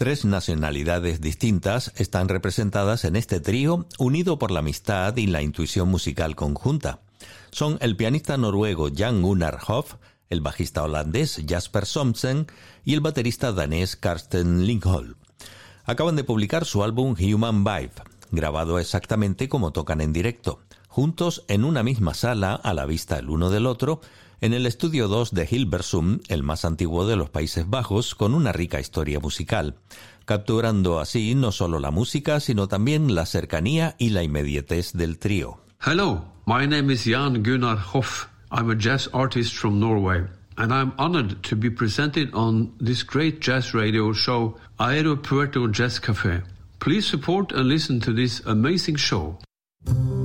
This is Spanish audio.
3 nacionalidades distintas están representadas en este trío, unido por la amistad y la intuición musical conjunta. Son el pianista noruego Jan Gunnar Hoff, el bajista holandés Jasper Somsen y el baterista danés Karsten Lindholm. Acaban de publicar su álbum Human Vibe, grabado exactamente como tocan en directo, juntos en una misma sala, a la vista el uno del otro, en el estudio 2 de Hilversum, el más antiguo de los Países Bajos, con una rica historia musical, capturando así no solo la música, sino también la cercanía y la inmediatez del trío. Hello, my name is Jan Gunnar Hoff. I'm a jazz artist from Norway, and I'm honored to be presented on this great jazz radio show, Aeropuerto Jazz Café. Please support and listen to this amazing show.